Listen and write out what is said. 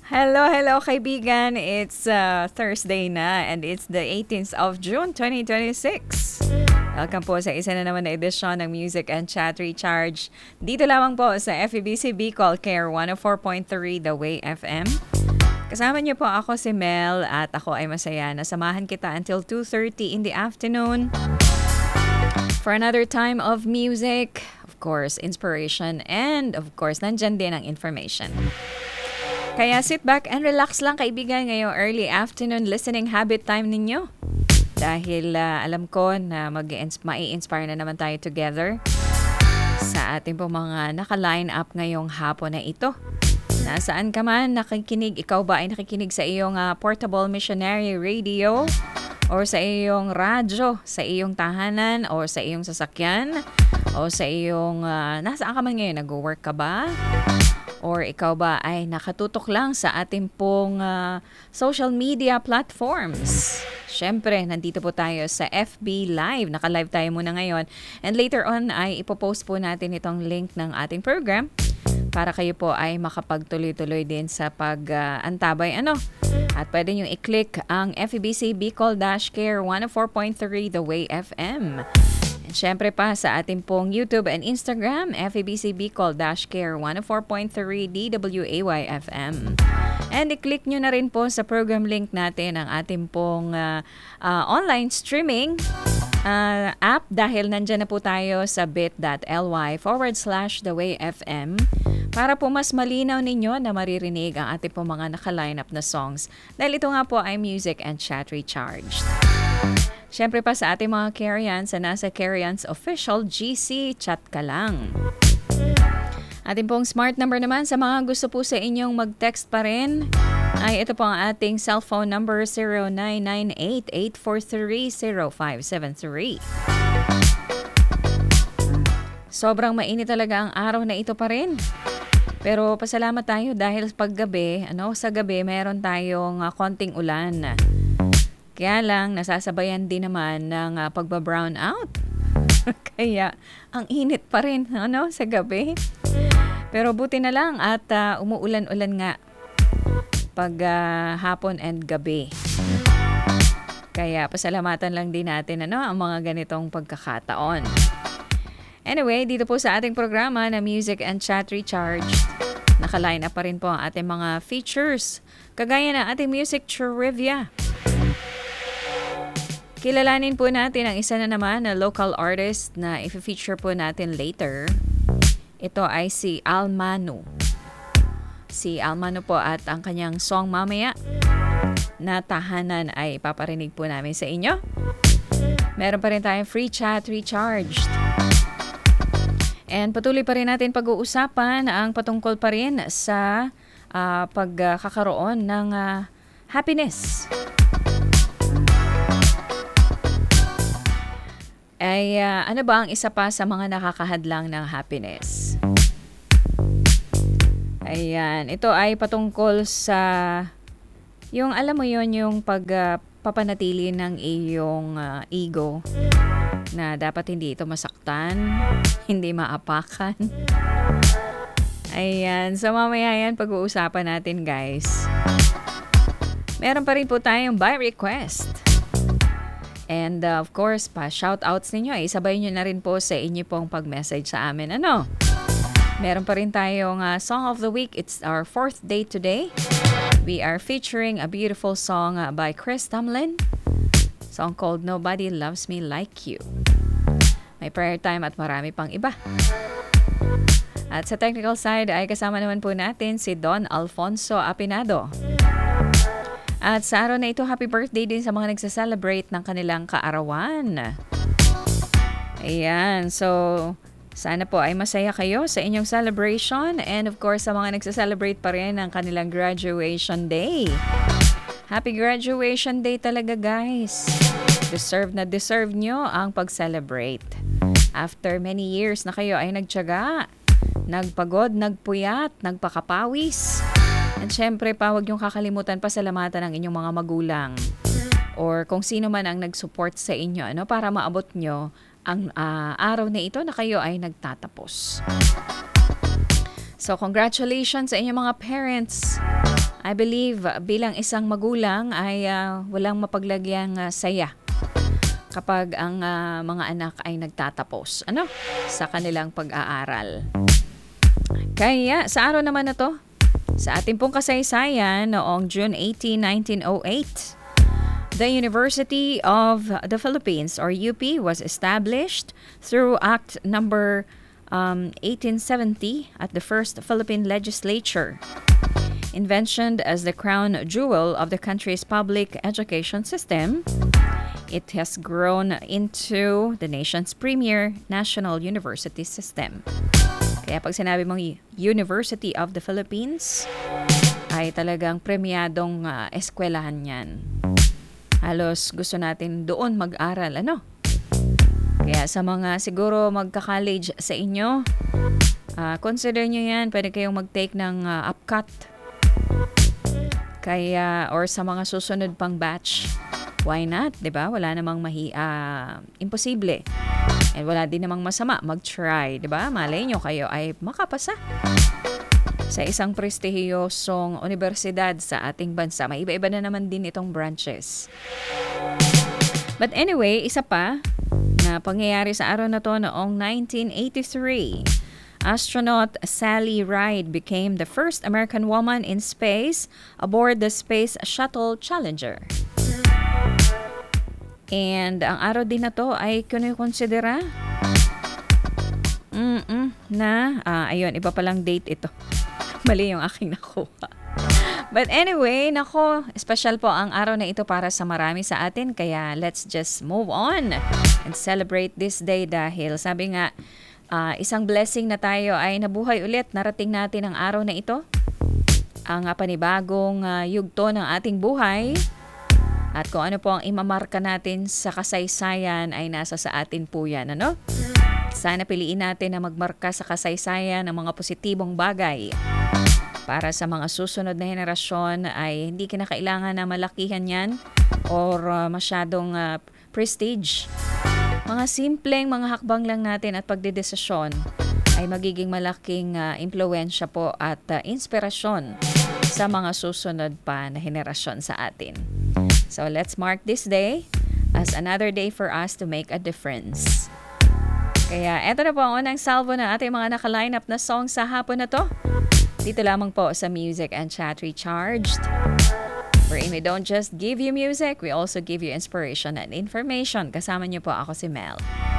Hello, hello kaibigan. It's Thursday na and it's the 18th of June 2026. Welcome po sa isa na naman na edisyon ng Music and Chat Recharge. Dito lamang po sa FEBC Bicol Care 104.3 The Way FM. Kasama niyo po ako si Mel at ako ay masaya na samahan kita until 2:30 in the afternoon for another time of music, of course, inspiration, and of course, nandyan din ang information. Kaya sit back and relax lang kaibigan ngayong early afternoon listening habit time ninyo. Dahil alam ko na mai-inspire na naman tayo together sa ating pong mga naka-line up ngayong hapon na ito. Nasaan ka man nakikinig, ikaw ba ay nakikinig sa iyong portable missionary radio or sa iyong radyo, sa iyong tahanan or sa iyong sasakyan o sa iyong nasaan ka man ngayon, nag-work ka ba? Or ikaw ba ay nakatutok lang sa ating pong social media platforms? Siyempre, nandito po tayo sa FB Live. Naka-live tayo muna ngayon. And later on ay ipopost po natin itong link ng ating program para kayo po ay makapagtuloy-tuloy din sa pag-antabay. At pwede nyo i-click ang FEBC Bicol-Care 104.3 The Way FM. And syempre pa sa ating pong YouTube and Instagram, FEBC Bicol-Care 104.3 DWAY FM. And i-click nyo na rin po sa program link natin ang ating pong online streaming app dahil nandyan na po tayo sa bit.ly/thewayfm para po mas malinaw ninyo na maririnig ang ating pong mga naka-line up na songs dahil ito nga po ay Music and Chat Recharged. Siyempre pa sa ating mga Carians na nasa Carians Official GC, chat ka lang. Ating pong smart number naman sa mga gusto po sa inyong mag-text pa rin ay ito po ang ating cellphone number 0998-843-0573. Sobrang mainit talaga ang araw na ito pa rin. Pero pasalamat tayo dahil paggabi, sa gabi meron tayong konting ulan. Kaya lang, nasasabayan din naman ng pagba-brown out. Kaya, ang init pa rin sa gabi. Pero buti na lang at umuulan-ulan nga pag hapon and gabi. Kaya, pasalamatan lang din natin ang mga ganitong pagkakataon. Anyway, dito po sa ating programa na Music and Chat Recharged, naka-line up pa rin po ang ating mga features. Kagaya ng ating music trivia. Kilalanin po natin ang isa na naman na local artist na i-feature po natin later. Ito ay si Almano. Si Almano po at ang kanyang song mamaya na tahanan ay paparinig po namin sa inyo. Meron pa rin tayong free chat recharged. And patuloy pa rin natin pag-uusapan ang patungkol pa rin sa pagkakaroon ng happiness. Ay ano ba ang isa pa sa mga nakakahadlang ng happiness? Ayan, ito ay patungkol sa yung alam mo yon yung pagpapanatili ng iyong ego na dapat hindi ito masaktan, hindi maapakan. Ayan, so mamaya yan pag-uusapan natin guys. Meron pa rin po tayong by request. And of course, pa-shoutouts ninyo, isabay nyo na rin po sa inyo pong pag-message sa amin. Meron pa rin tayong Song of the Week. It's our 4th day today. We are featuring a beautiful song by Chris Tomlin. Song called Nobody Loves Me Like You. May prayer time at marami pang iba. At sa technical side ay kasama naman po natin si Don Alfonso Apinado. At sa araw na ito, happy birthday din sa mga nagsa-celebrate ng kanilang kaarawan. Ayan, so sana po ay masaya kayo sa inyong celebration and of course sa mga nagsa-celebrate pa rin ng kanilang graduation day. Happy graduation day talaga guys. Deserve na deserve nyo ang pag-celebrate. After many years na kayo ay nagtiyaga, nagpagod, nagpuyat, nagpakapawis. At syempre pa, huwag niyong kakalimutan pasalamatan ang inyong mga magulang or kung sino man ang nag-support sa inyo para maabot nyo ang araw na ito na kayo ay nagtatapos. So, congratulations sa inyong mga parents. I believe bilang isang magulang ay walang mapaglagyang saya kapag ang mga anak ay nagtatapos sa kanilang pag-aaral. Kaya sa araw naman na to, sa ating pong kasaysayan noong June 18, 1908, the University of the Philippines or UP was established through Act number 1870 at the first Philippine legislature. Inventioned as the crown jewel of the country's public education system, it has grown into the nation's premier national university system. Kaya pag sinabi mong University of the Philippines, ay talagang premiadong eskwelahan yan. Halos gusto natin doon mag-aral, Kaya sa mga siguro magka-college sa inyo, consider nyo yan. Pwede kayong mag-take ng upcut. Kaya, or sa mga susunod pang batch, why not? Diba? Wala namang imposible. And wala din namang masama mag-try, 'di ba? Malay nyo kayo ay makapasa sa isang prestihiyosong universidad sa ating bansa. May iba-iba na naman din itong branches. But anyway, isa pa na pangyayari sa araw na to noong 1983. Astronaut Sally Ride became the first American woman in space aboard the Space Shuttle Challenger. And ang araw din na to ay kinokonsidera ayun, iba palang date ito. Mali yung aking nakuha. But anyway, special po ang araw na ito para sa marami sa atin. Kaya let's just move on and celebrate this day dahil sabi nga, isang blessing na tayo ay nabuhay ulit. Narating natin ang araw na ito. Ang panibagong yugto ng ating buhay. At kung ano po ang imamarka natin sa kasaysayan ay nasa sa atin po yan, Sana piliin natin na magmarka sa kasaysayan ng mga positibong bagay. Para sa mga susunod na henerasyon ay hindi kinakailangan na malakihan yan or masyadong prestige. Mga simpleng mga hakbang lang natin at pagdedesisyon ay magiging malaking impluwensya po at inspirasyon sa mga susunod pa na henerasyon sa atin. So let's mark this day as another day for us to make a difference. Kaya eto na po ang unang salvo na ating mga naka-line up na song sa hapon na to. Dito lamang po sa Music and Chat Recharged. Wherein we don't just give you music, we also give you inspiration and information. Kasama niyo po ako si Mel.